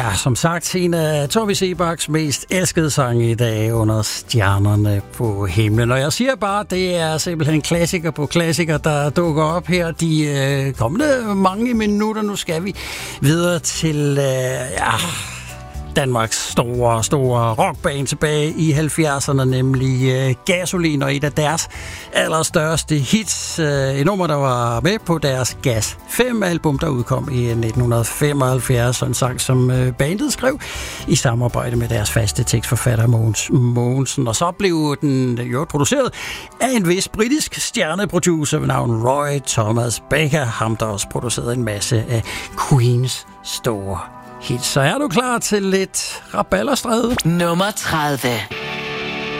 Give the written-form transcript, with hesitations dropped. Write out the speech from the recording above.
Ja, som sagt, en af Tommy Sebaks mest elskede sange i dag under stjernerne på himlen. Og jeg siger bare, det er simpelthen klassiker på klassiker, der dukker op her de kommende mange minutter. Nu skal vi videre til Danmarks store rockband tilbage i 70'erne, nemlig Gasolin, og et af deres allerstørste hits. Et nummer, der var med på deres Gas 5-album, der udkom i 1975, og en sang, som bandet skrev i samarbejde med deres faste tekstforfatter Mogens Mogensen. Og så blev den jo produceret af en vis britisk stjerneproducer ved navn Roy Thomas Baker, ham der også producerede en masse af Queens store hits. Så er du klar til lidt rabalderstræde? Nummer 30.